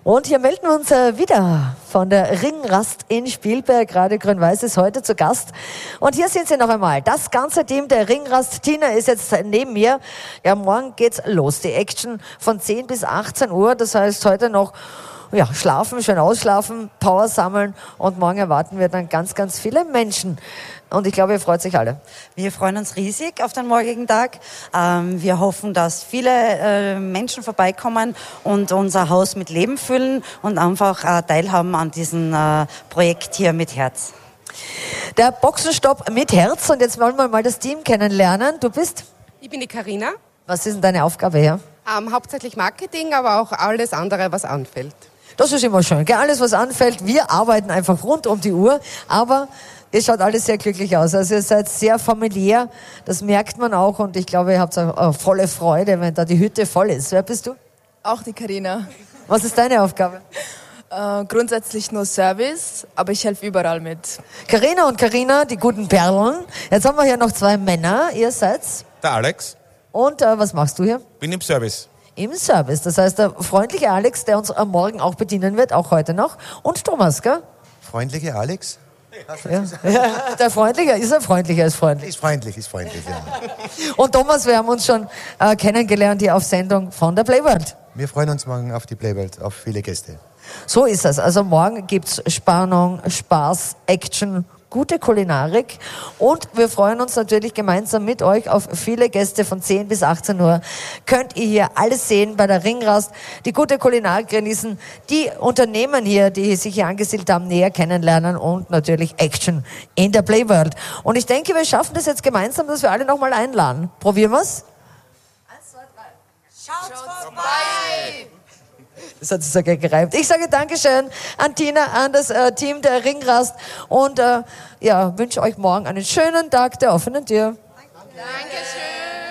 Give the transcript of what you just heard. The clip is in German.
Und hier melden wir uns wieder von der Ringrast in Spielberg. Radio Grün-Weiß ist heute zu Gast. Und hier sind sie noch einmal. Das ganze Team der Ringrast. Tina ist jetzt neben mir. Ja, morgen geht's los. Die Action von 10 bis 18 Uhr. Das heißt, heute noch schlafen, schön ausschlafen, Power sammeln. Und morgen erwarten wir dann ganz, ganz viele Menschen. Und ich glaube, ihr freut sich alle. Wir freuen uns riesig auf den morgigen Tag. Wir hoffen, dass viele Menschen vorbeikommen und unser Haus mit Leben füllen und einfach teilhaben an diesem Projekt hier mit Herz. Der Boxenstopp mit Herz. Und jetzt wollen wir mal das Team kennenlernen. Du bist? Ich bin die Carina. Was ist denn deine Aufgabe hier? Hauptsächlich Marketing, aber auch alles andere, was anfällt. Das ist immer schön, gell? Alles, was anfällt. Wir arbeiten einfach rund um die Uhr, aber es schaut alles sehr glücklich aus. Also ihr seid sehr familiär, das merkt man auch. Und ich glaube, ihr habt auch volle Freude, wenn da die Hütte voll ist. Wer bist du? Auch die Carina. Was ist deine Aufgabe? Grundsätzlich nur Service, aber ich helfe überall mit. Carina und Carina, die guten Perlen. Jetzt haben wir hier noch zwei Männer. Ihr seid's? Der Alex. Und was machst du hier? Bin im Service. Im Service. Das heißt, der freundliche Alex, der uns am Morgen auch bedienen wird, auch heute noch. Und Thomas, gell? Freundliche Alex? Ja. Der Freundliche, ist er freundlicher als freundlich? Ist freundlich, ja. Und Thomas, wir haben uns schon kennengelernt hier auf Sendung von der Playworld. Wir freuen uns morgen auf die Playworld, auf viele Gäste. So ist es. Also morgen gibt's Spannung, Spaß, Action, gute Kulinarik. Und wir freuen uns natürlich gemeinsam mit euch auf viele Gäste von 10 bis 18 Uhr. Könnt ihr hier alles sehen bei der Ringrast, die gute Kulinarik genießen, die Unternehmen hier, die sich hier angesiedelt haben, näher kennenlernen und natürlich Action in der Playworld. Und ich denke, wir schaffen das jetzt gemeinsam, dass wir alle nochmal einladen. Probieren wir's? 1, 2, 3. Schaut vorbei! Das hat sich sogar gereimt. Ich sage Dankeschön an Tina, an das Team der Ringrast und wünsche euch morgen einen schönen Tag der offenen Tür. Dankeschön.